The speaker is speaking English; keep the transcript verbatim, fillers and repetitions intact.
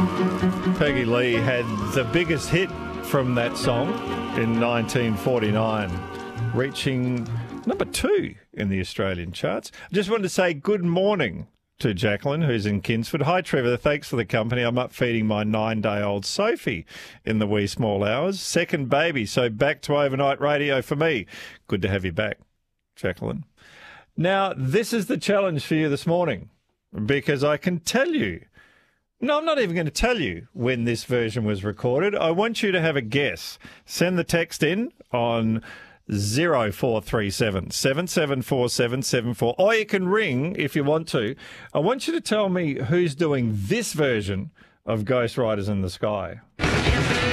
Peggy Lee had the biggest hit from that song in nineteen forty-nine, reaching number two in the Australian charts. I just wanted to say good morning to Jacqueline, who's in Kingsford. Hi, Trevor. Thanks for the company. I'm up feeding my nine-day-old Sophie in the wee small hours. Second baby, so back to overnight radio for me. Good to have you back, Jacqueline. Now, this is the challenge for you this morning, because I can tell you, no, I'm not even going to tell you when this version was recorded. I want you to have a guess. Send the text in on zero four three seven, seven seven four seven seven four, or you can ring if you want to. I want you to tell me who's doing this version of Ghost Riders in the Sky.